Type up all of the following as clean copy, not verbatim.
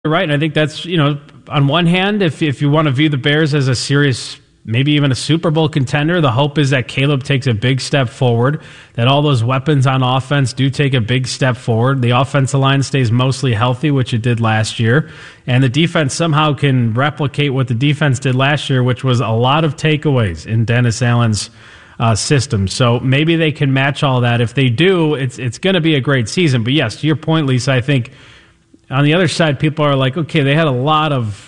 You're right, and I think that's, on one hand, if you want to view the Bears as a serious, maybe even a Super Bowl contender, the hope is that Caleb takes a big step forward, that all those weapons on offense do take a big step forward. The offensive line stays mostly healthy, which it did last year, and the defense somehow can replicate what the defense did last year, which was a lot of takeaways in Dennis Allen's system. So maybe they can match all that. If they do, it's going to be a great season. But yes, to your point, Lisa, I think on the other side, people are like, okay, they had a lot of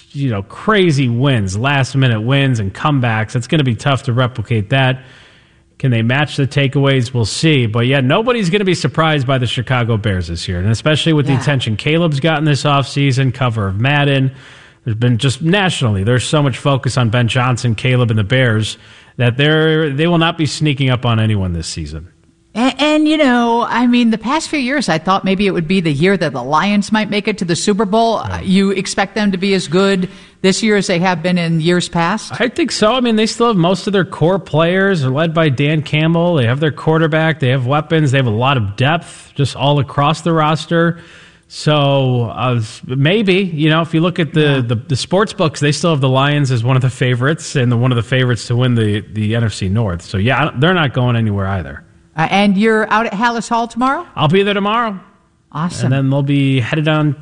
crazy wins, last-minute wins and comebacks. It's going to be tough to replicate that. Can they match the takeaways? We'll see. But, yeah, nobody's going to be surprised by the Chicago Bears this year, and especially with the attention Caleb's gotten this offseason, cover of Madden. There's been just nationally, there's so much focus on Ben Johnson, Caleb, and the Bears that they will not be sneaking up on anyone this season. And the past few years, I thought maybe it would be the year that the Lions might make it to the Super Bowl. Yeah. You expect them to be as good this year as they have been in years past? I think so. They still have most of their core players. They're led by Dan Campbell. They have their quarterback. They have weapons. They have a lot of depth just all across the roster. So maybe, if you look at the sports books, they still have the Lions as one of the favorites and one of the favorites to win the NFC North. So, yeah, they're not going anywhere either. And you're out at Hallis Hall tomorrow? I'll be there tomorrow. Awesome. And then they'll be headed on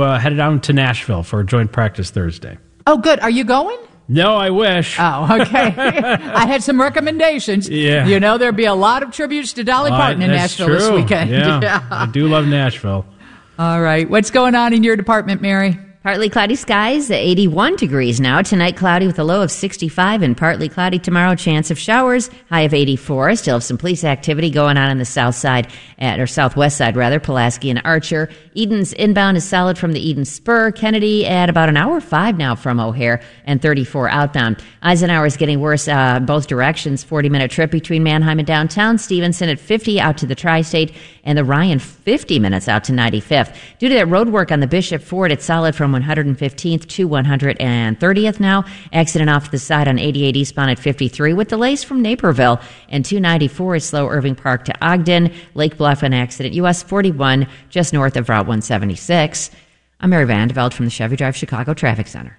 to Nashville for a joint practice Thursday. Oh, good. Are you going? No, I wish. Oh, okay. I had some recommendations. Yeah. There'll be a lot of tributes to Dolly Parton in Nashville this weekend. Yeah. I do love Nashville. All right. What's going on in your department, Mary? Partly cloudy skies, 81 degrees now. Tonight, cloudy with a low of 65 and partly cloudy tomorrow. Chance of showers, high of 84. Still have some police activity going on the south side, or southwest side, rather. Pulaski and Archer. Eden's inbound is solid from the Eden Spur. Kennedy at about an hour 5 now from O'Hare, and 34 outbound. Eisenhower is getting worse both directions. 40-minute trip between Manheim and downtown. Stevenson at 50 out to the Tri-State, and the Ryan 50 minutes out to 95th. Due to that road work on the Bishop Ford, it's solid from 115th to 130th now. Accident off to the side on 88 eastbound at 53 with delays from Naperville, and 294 is slow Irving Park to Ogden. Lake Bluff, an accident. US 41 just north of Route 176. I'm Mary Vandeveld from the Chevy Drive Chicago Traffic Center.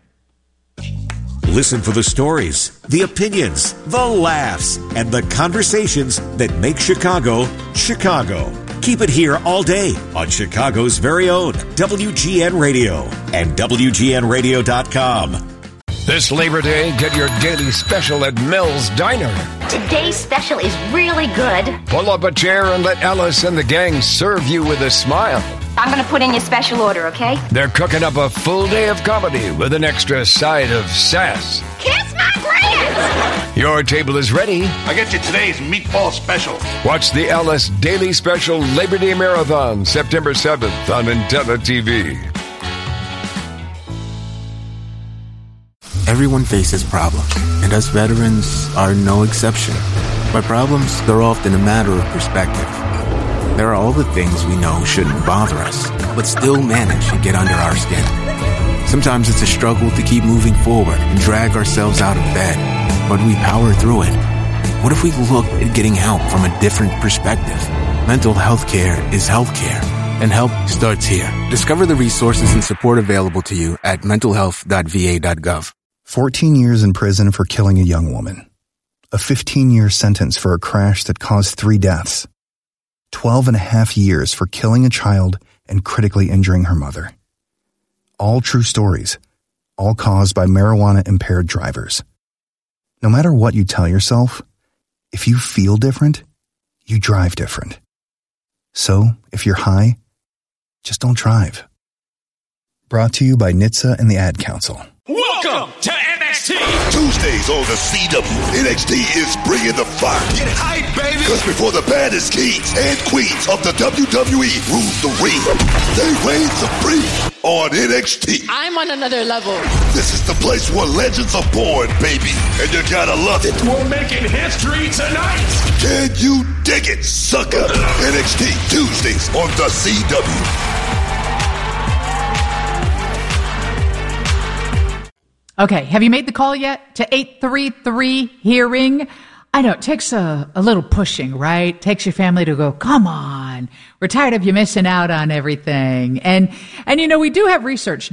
Listen for the stories, the opinions, the laughs, and the conversations that make Chicago, Chicago. Keep it here all day on Chicago's very own WGN Radio and WGNradio.com. This Labor Day, get your daily special at Mel's Diner. Today's special is really good. Pull up a chair and let Alice and the gang serve you with a smile. I'm going to put in your special order, okay? They're cooking up a full day of comedy with an extra side of sass. Kiss my grand! Your table is ready. I get you today's meatball special. Watch the Alice Daily Special Labor Day Marathon, September 7th on Intella TV. Everyone faces problems, and us veterans are no exception. But problems, they're often a matter of perspective. There are all the things we know shouldn't bother us, but still manage to get under our skin. Sometimes it's a struggle to keep moving forward and drag ourselves out of bed, but we power through it. What if we looked at getting help from a different perspective? Mental health care is health care, and help starts here. Discover the resources and support available to you at mentalhealth.va.gov. 14 years in prison for killing a young woman. A 15-year sentence for a crash that caused 3 deaths. 12 and a half years for killing a child and critically injuring her mother. All true stories, all caused by marijuana-impaired drivers. No matter what you tell yourself, if you feel different, you drive different. So, if you're high, just don't drive. Brought to you by NHTSA and the Ad Council. Welcome to NXT! Tuesdays on the CW, NXT is bringing the fire. Get hype, baby! Because before the baddest kings and queens of the WWE rule the ring, they reign supreme on NXT. I'm on another level. This is the place where legends are born, baby, and you gotta love it. We're making history tonight! Can you dig it, sucker? NXT Tuesdays on the CW. Okay, have you made the call yet to 833 Hearing? I know, it takes a little pushing, right? It takes your family to go, come on, we're tired of you missing out on everything. And we do have research